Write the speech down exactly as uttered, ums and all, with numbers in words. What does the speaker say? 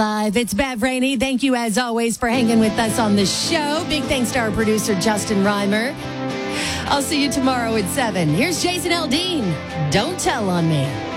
Live. It's Bev Rainey. Thank you, as always, for hanging with us on the show. Big thanks to our producer, Justin Reimer. I'll see you tomorrow at seven. Here's Jason Aldean. Don't tell on me.